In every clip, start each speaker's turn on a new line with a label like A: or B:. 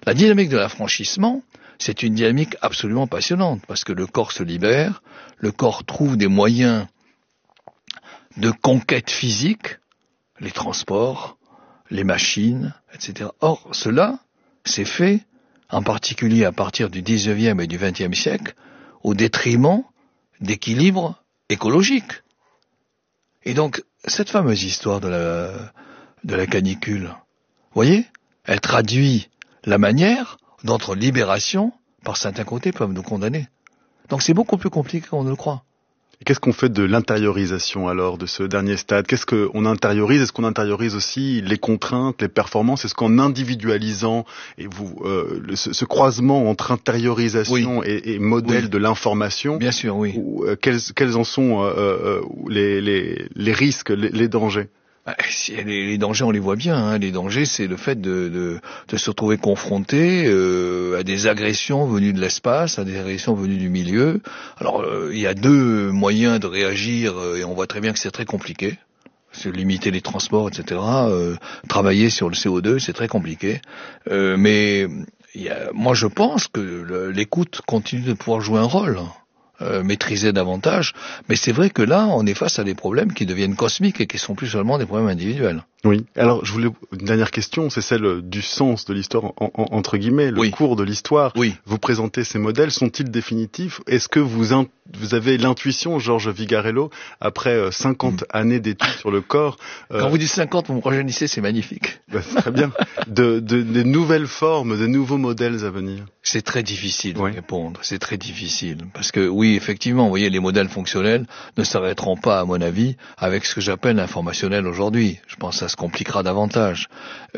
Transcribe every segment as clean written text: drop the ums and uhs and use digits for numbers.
A: La dynamique de l'affranchissement, c'est une dynamique absolument passionnante, parce que le corps se libère, le corps trouve des moyens de conquête physique, les transports, les machines, etc. Or, cela s'est fait, en particulier à partir du 19e et du 20e siècle, au détriment d'équilibre écologique. Et donc, cette fameuse histoire de la canicule, vous voyez, elle traduit la manière dont notre libération, par certains côtés, peuvent nous condamner. Donc c'est beaucoup plus compliqué qu'on ne le croit.
B: Qu'est-ce qu'on fait de l'intériorisation alors, de ce dernier stade? Qu'est-ce qu'on intériorise? Est-ce qu'on intériorise aussi les contraintes, les performances? Est-ce qu'en individualisant ce croisement entre intériorisation et modèle de l'information,
A: bien sûr, oui.
B: Quels en sont les risques, les dangers?
A: Les dangers, on les voit bien. Hein. Les dangers, c'est le fait de se retrouver confronté à des agressions venues de l'espace, à des agressions venues du milieu. Alors, il y a deux moyens de réagir, et on voit très bien que c'est très compliqué. C'est limiter les transports, etc. Travailler sur le CO2, c'est très compliqué. Mais moi, je pense que l'écoute continue de pouvoir jouer un rôle. Maîtriser davantage, mais c'est vrai que là, on est face à des problèmes qui deviennent cosmiques et qui sont plus seulement des problèmes individuels.
B: Oui. Alors, je voulais une dernière question, c'est celle du sens de l'histoire, entre guillemets, le cours de l'histoire.
A: Oui.
B: Vous présentez ces modèles, sont-ils définitifs? Est-ce que vous avez l'intuition, Georges Vigarello, après 50 années d'études sur le corps?
A: Quand vous dites 50, vous me rajeunissez, c'est magnifique.
B: C'est très bien. De nouvelles formes, de nouveaux modèles à venir.
A: C'est très difficile de répondre, c'est très difficile. Parce que oui, effectivement, vous voyez, les modèles fonctionnels ne s'arrêteront pas, à mon avis, avec ce que j'appelle l'informationnel aujourd'hui. Je pense que ça se compliquera davantage.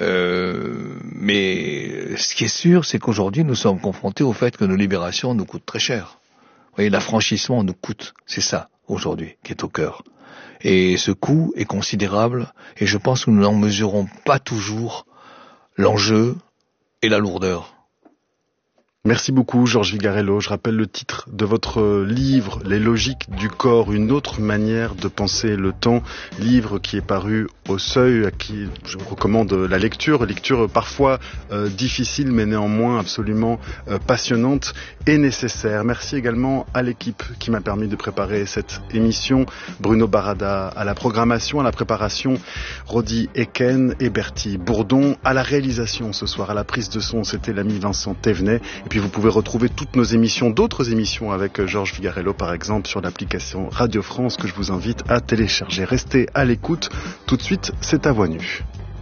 A: Mais ce qui est sûr, c'est qu'aujourd'hui, nous sommes confrontés au fait que nos libérations nous coûtent très cher. Vous voyez, l'affranchissement nous coûte, c'est ça, aujourd'hui, qui est au cœur. Et ce coût est considérable, et je pense que nous n'en mesurons pas toujours l'enjeu et la lourdeur.
B: Merci beaucoup, Georges Vigarello. Je rappelle le titre de votre livre, Les logiques du corps, une autre manière de penser le temps. Livre qui est paru au Seuil, à qui je vous recommande la lecture. Lecture parfois difficile, mais néanmoins absolument passionnante et nécessaire. Merci également à l'équipe qui m'a permis de préparer cette émission. Bruno Barada à la programmation, à la préparation, Rodi Eken et Bertie Bourdon. À la réalisation ce soir, à la prise de son, c'était l'ami Vincent Thévenet. Et puis vous pouvez retrouver toutes nos émissions, d'autres émissions avec Georges Vigarello par exemple sur l'application Radio France que je vous invite à télécharger. Restez à l'écoute. Tout de suite, c'est à voix nue.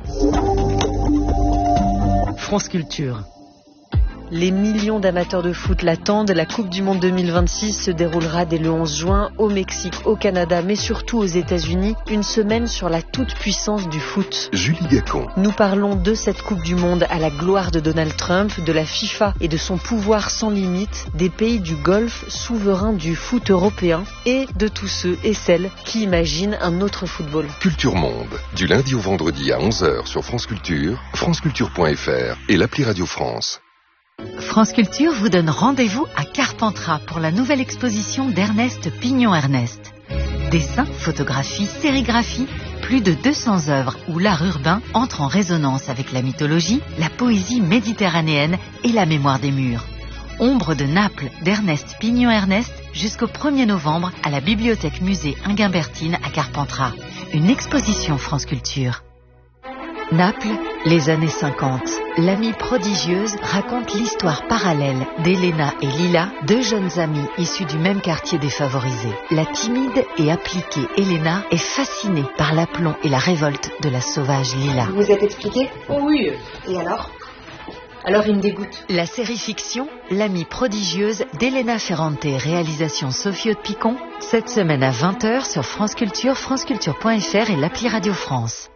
C: France Culture. Les millions d'amateurs de foot l'attendent. La Coupe du Monde 2026 se déroulera dès le 11 juin au Mexique, au Canada, mais surtout aux États-Unis. Une semaine sur la toute-puissance du foot.
D: Julie Gacon.
C: Nous parlons de cette Coupe du Monde à la gloire de Donald Trump, de la FIFA et de son pouvoir sans limite, des pays du Golfe souverains du foot européen et de tous ceux et celles qui imaginent un autre football.
D: Culture Monde, du lundi au vendredi à 11h sur France Culture, franceculture.fr et l'appli Radio France.
E: France Culture vous donne rendez-vous à Carpentras pour la nouvelle exposition d'Ernest Pignon-Ernest. Dessins, photographies, sérigraphies, plus de 200 œuvres où l'art urbain entre en résonance avec la mythologie, la poésie méditerranéenne et la mémoire des murs. Ombre de Naples d'Ernest Pignon-Ernest jusqu'au 1er novembre à la Bibliothèque Musée Inguimbertine à Carpentras. Une exposition France Culture. Naples, les années 50. L'amie prodigieuse raconte l'histoire parallèle d'Elena et Lila, deux jeunes amies issues du même quartier défavorisé. La timide et appliquée Elena est fascinée par l'aplomb et la révolte de la sauvage Lila.
F: Vous êtes expliqué?
G: Oh oui.
F: Et alors? Alors il me dégoûte.
E: La série fiction L'amie prodigieuse d'Elena Ferrante, réalisation Sophie Haute-Picon, cette semaine à 20h sur France Culture, franceculture.fr et l'appli Radio France.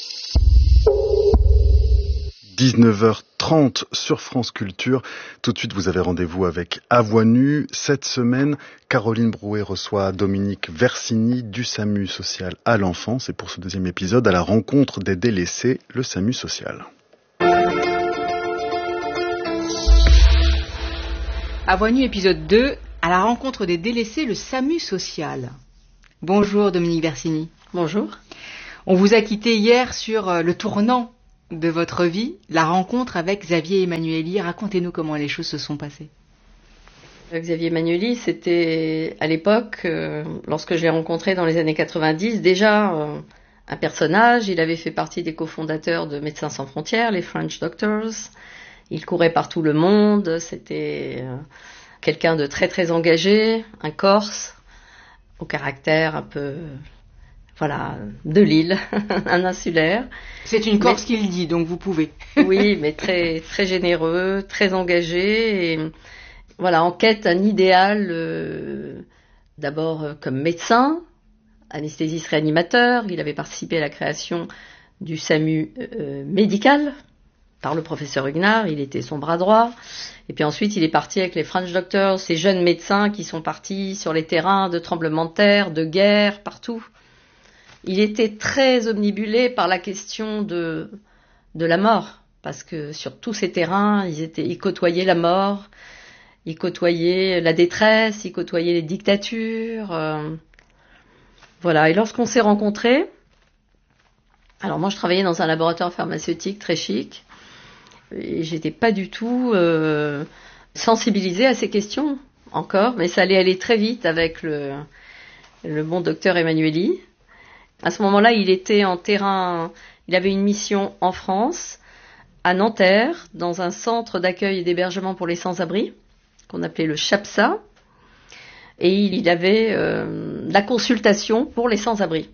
B: 19h30 sur France Culture. Tout de suite, vous avez rendez-vous avec À Voix Nue. Cette semaine, Caroline Brouet reçoit Dominique Versini du SAMU social à l'enfance. Et pour ce deuxième épisode, à la rencontre des délaissés, le SAMU social.
G: À Voix Nue, épisode 2, à la rencontre des délaissés, le SAMU social. Bonjour Dominique Versini.
F: Bonjour.
G: On vous a quitté hier sur le tournant de votre vie, la rencontre avec Xavier Emmanuelli. Racontez-nous comment les choses se sont passées.
H: Xavier Emmanuelli, c'était à l'époque, lorsque je l'ai rencontré dans les années 90, déjà un personnage. Il avait fait partie des cofondateurs de Médecins sans frontières, les French Doctors. Il courait par tout le monde. C'était quelqu'un de très très engagé, un Corse, au caractère un peu, de l'île, un insulaire.
G: C'est une Corse qui le dit, donc vous pouvez.
H: Oui, mais très très généreux, très engagé, et en quête d'un idéal, d'abord comme médecin, anesthésiste réanimateur. Il avait participé à la création du SAMU médical par le professeur Huguenard, il était son bras droit. Et puis ensuite, il est parti avec les French Doctors, ces jeunes médecins qui sont partis sur les terrains de tremblements de terre, de guerre, partout. Il était très omnibulé par la question de la mort, parce que sur tous ces terrains, ils côtoyaient la mort, ils côtoyaient la détresse, ils côtoyaient les dictatures. Et lorsqu'on s'est rencontrés, alors moi je travaillais dans un laboratoire pharmaceutique très chic, et j'étais pas du tout sensibilisée à ces questions encore, mais ça allait aller très vite avec le bon docteur Emmanuelli. À ce moment-là, il était en terrain, il avait une mission en France, à Nanterre, dans un centre d'accueil et d'hébergement pour les sans-abri, qu'on appelait le CHAPSA, et il avait la consultation pour les sans-abri.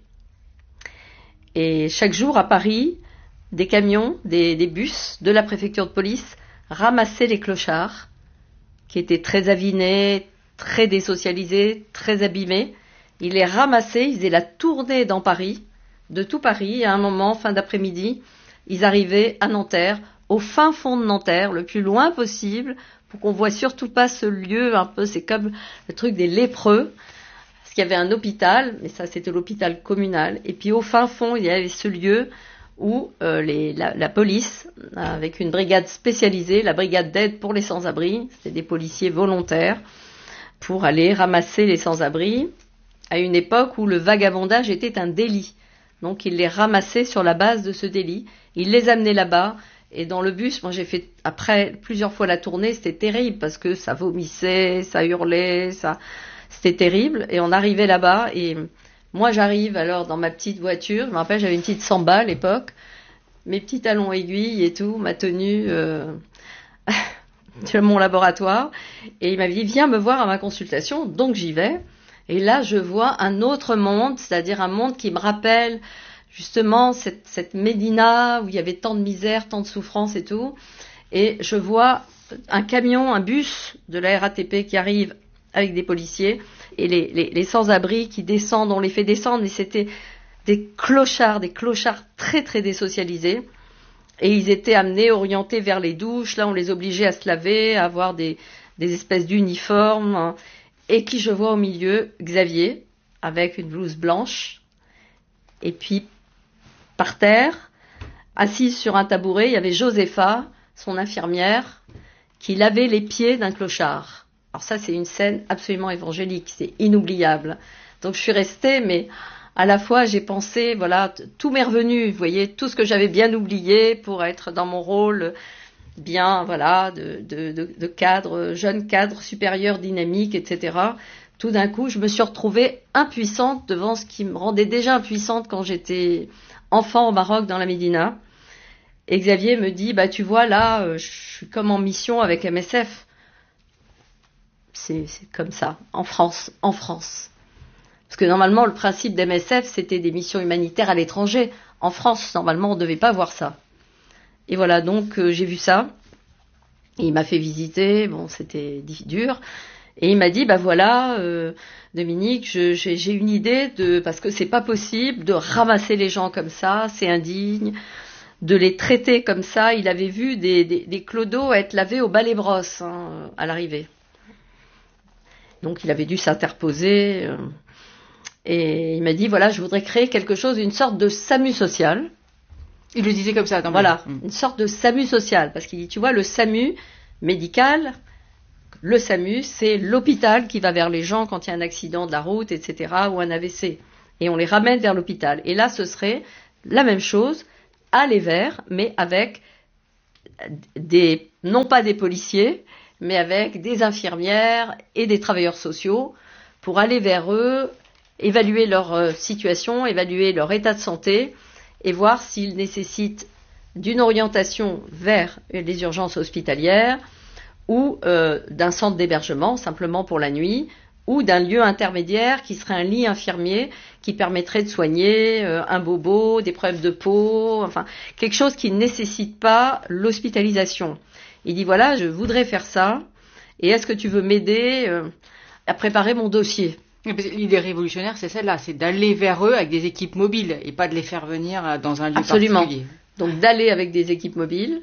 H: Et chaque jour à Paris, des camions, des bus de la préfecture de police ramassaient les clochards, qui étaient très avinés, très désocialisés, très abîmés. Ils les ramassaient, ils faisaient la tournée dans Paris, de tout Paris, et à un moment, fin d'après-midi, ils arrivaient à Nanterre, au fin fond de Nanterre, le plus loin possible, pour qu'on voit surtout pas ce lieu un peu, c'est comme le truc des lépreux, parce qu'il y avait un hôpital, mais ça c'était l'hôpital communal, et puis au fin fond, il y avait ce lieu où la police, avec une brigade spécialisée, la brigade d'aide pour les sans-abri, c'était des policiers volontaires, pour aller ramasser les sans-abri, à une époque où le vagabondage était un délit. Donc ils les ramassaient sur la base de ce délit, ils les amenaient là-bas, et dans le bus, moi j'ai fait après plusieurs fois la tournée, c'était terrible, parce que ça vomissait, ça hurlait, c'était terrible, et on arrivait là-bas, et moi j'arrive alors dans ma petite voiture, je me rappelle j'avais une petite Samba à l'époque, mes petits talons aiguilles et tout, ma tenue de mon laboratoire, et il m'avait dit viens me voir à ma consultation, donc j'y vais. Et là, je vois un autre monde, c'est-à-dire un monde qui me rappelle justement cette Médina où il y avait tant de misère, tant de souffrance et tout. Et je vois un camion, un bus de la RATP qui arrive avec des policiers et les sans-abri qui descendent, on les fait descendre, mais c'était des clochards très très désocialisés. Et ils étaient amenés, orientés vers les douches. Là, on les obligeait à se laver, à avoir des espèces d'uniformes. Et qui je vois au milieu, Xavier, avec une blouse blanche, et puis par terre, assise sur un tabouret, il y avait Josepha, son infirmière, qui lavait les pieds d'un clochard. Alors ça, c'est une scène absolument évangélique, c'est inoubliable. Donc je suis restée, mais à la fois j'ai pensé, tout m'est revenu, vous voyez, tout ce que j'avais bien oublié pour être dans mon rôle bien, de cadre, jeune cadre supérieur, dynamique, etc. Tout d'un coup, je me suis retrouvée impuissante devant ce qui me rendait déjà impuissante quand j'étais enfant au Maroc dans la Médina. Et Xavier me dit, tu vois, là, je suis comme en mission avec MSF. C'est comme ça, en France. Parce que normalement, le principe d'MSF, c'était des missions humanitaires à l'étranger. En France, normalement, on ne devait pas voir ça. Et voilà, donc j'ai vu ça. Et il m'a fait visiter, c'était dur. Et il m'a dit, Dominique, j'ai une idée parce que c'est pas possible de ramasser les gens comme ça, c'est indigne, de les traiter comme ça. Il avait vu des clodos être lavés au balai-brosse à l'arrivée. Donc il avait dû s'interposer. Et il m'a dit, je voudrais créer quelque chose, une sorte de SAMU social.
G: Il le disait comme ça, attends.
H: Une sorte de SAMU social, parce qu'il dit, tu vois, le SAMU médical, le SAMU, c'est l'hôpital qui va vers les gens quand il y a un accident de la route, etc., ou un AVC. Et on les ramène vers l'hôpital. Et là, ce serait la même chose, à les Verts, mais avec non pas des policiers, mais avec des infirmières et des travailleurs sociaux pour aller vers eux, évaluer leur situation, évaluer leur état de santé et voir s'ils nécessitent d'une orientation vers les urgences hospitalières ou d'un centre d'hébergement simplement pour la nuit, ou d'un lieu intermédiaire qui serait un lit infirmier qui permettrait de soigner un bobo, des problèmes de peau, enfin quelque chose qui ne nécessite pas l'hospitalisation. Il dit voilà, je voudrais faire ça, et est-ce que tu veux m'aider à préparer mon dossier?
G: L'idée révolutionnaire, c'est celle-là, c'est d'aller vers eux avec des équipes mobiles et pas de les faire venir dans un lieu particulier.
H: Donc d'aller avec des équipes mobiles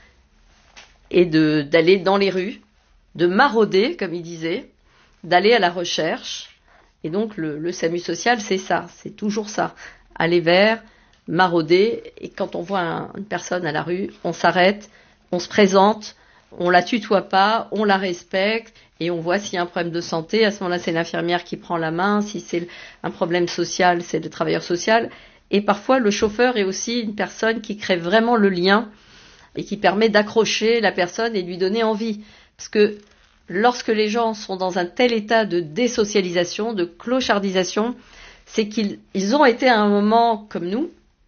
H: et d'aller dans les rues, de marauder, comme il disait, d'aller à la recherche. Et donc le SAMU social, c'est ça, c'est toujours ça. Aller vers, marauder, et quand on voit une personne à la rue, on s'arrête, on se présente, on la tutoie pas, on la respecte, et on voit s'il y a un problème de santé. À ce moment-là, c'est l'infirmière qui prend la main. Si c'est un problème social, c'est le travailleur social. Et parfois, le chauffeur est aussi une personne qui crée vraiment le lien et qui permet d'accrocher la personne et de lui donner envie. Parce que lorsque les gens sont dans un tel état de désocialisation, de clochardisation, c'est qu'ils ont été à un moment comme nous,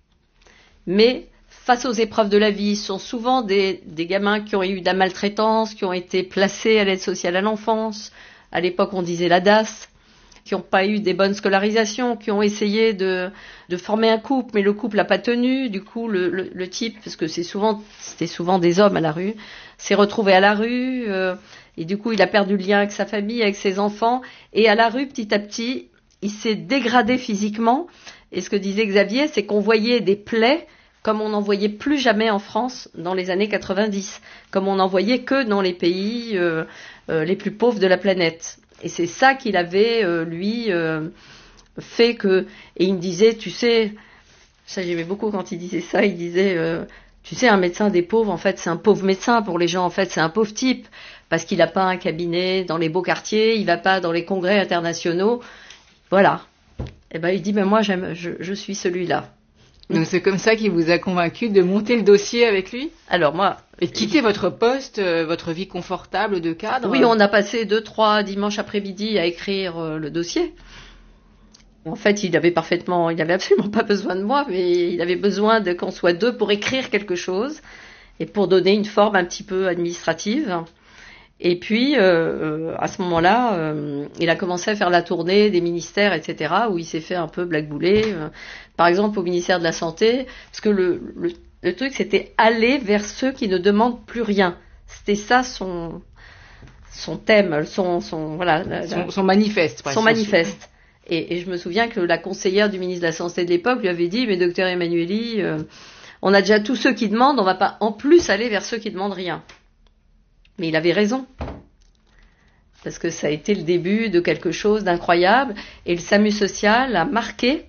H: mais face aux épreuves de la vie, sont souvent des gamins qui ont eu de la maltraitance, qui ont été placés à l'aide sociale à l'enfance. À l'époque, on disait la DAS, qui n'ont pas eu des bonnes scolarisations, qui ont essayé de former un couple, mais le couple n'a pas tenu. Du coup, le type, parce que c'était souvent des hommes à la rue, s'est retrouvé à la rue, et du coup, il a perdu le lien avec sa famille, avec ses enfants. Et à la rue, petit à petit, il s'est dégradé physiquement. Et ce que disait Xavier, c'est qu'on voyait des plaies comme on n'en voyait plus jamais en France dans les années 90, comme on n'en voyait que dans les pays les plus pauvres de la planète. Et c'est ça qu'il avait, lui, fait que... Et il me disait, tu sais, ça j'aimais beaucoup quand il disait ça, il disait, tu sais, un médecin des pauvres, en fait, c'est un pauvre médecin pour les gens, en fait, c'est un pauvre type, parce qu'il n'a pas un cabinet dans les beaux quartiers, il va pas dans les congrès internationaux, voilà. Et ben il dit, mais moi, je suis celui-là.
G: Donc c'est comme ça qu'il vous a convaincu de monter le dossier avec lui?
H: Alors moi...
G: Et de quitter votre poste, votre vie confortable de cadre?
H: Oui, on a passé 2-3 dimanches après-midi à écrire le dossier. En fait, il avait absolument pas besoin de moi, mais il avait besoin qu'on soit deux pour écrire quelque chose et pour donner une forme un petit peu administrative. Et puis, à ce moment-là, il a commencé à faire la tournée des ministères, etc., où il s'est fait un peu blackbouler. Par exemple, au ministère de la Santé, parce que le truc, c'était aller vers ceux qui ne demandent plus rien. C'était ça son thème, son
G: manifeste.
H: Son manifeste. Et je me souviens que la conseillère du ministre de la Santé de l'époque lui avait dit, mais docteur Emmanueli, on a déjà tous ceux qui demandent, on va pas en plus aller vers ceux qui demandent rien. Mais il avait raison, parce que ça a été le début de quelque chose d'incroyable, et le SAMU social a marqué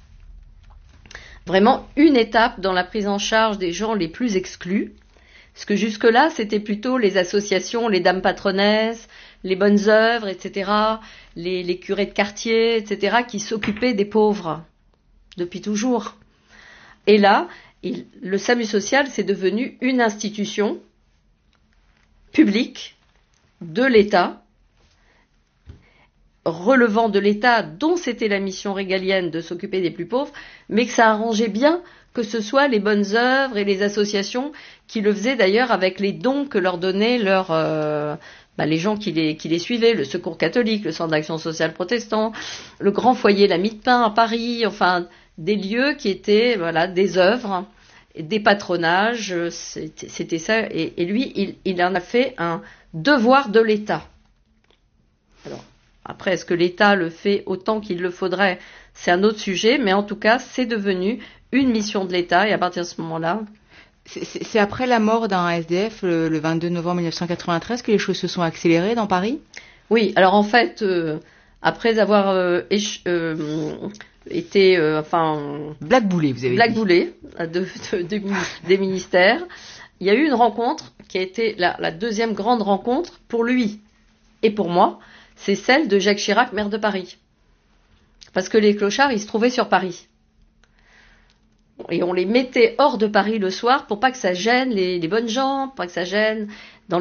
H: vraiment une étape dans la prise en charge des gens les plus exclus, parce que jusque-là, c'était plutôt les associations, les dames patronesses, les bonnes œuvres, etc., les curés de quartier, etc., qui s'occupaient des pauvres, depuis toujours. Et là, le SAMU social, c'est devenu une institution public de l'État, relevant de l'État dont c'était la mission régalienne de s'occuper des plus pauvres, mais que ça arrangeait bien que ce soit les bonnes œuvres et les associations qui le faisaient d'ailleurs avec les dons que leur donnaient les gens qui les suivaient, le Secours catholique, le Centre d'action sociale protestant, le Grand Foyer La Mie de Pain à Paris, enfin des lieux qui étaient des œuvres, des patronages, c'était ça. Et lui, il en a fait un devoir de l'État. Alors, après, est-ce que l'État le fait autant qu'il le faudrait? C'est un autre sujet, mais en tout cas, c'est devenu une mission de l'État, et à partir de ce moment-là...
G: C'est après la mort d'un SDF, le 22 novembre 1993, que les choses se sont accélérées dans Paris? Oui,
H: alors en fait, après avoir été
G: blackboulé, vous avez
H: blackboulé des ministères, il y a eu une rencontre qui a été la deuxième grande rencontre pour lui et pour moi, c'est celle de Jacques Chirac, maire de Paris. Parce que les clochards, ils se trouvaient sur Paris. Et on les mettait hors de Paris le soir pour pas que ça gêne les bonnes gens, pour pas que ça gêne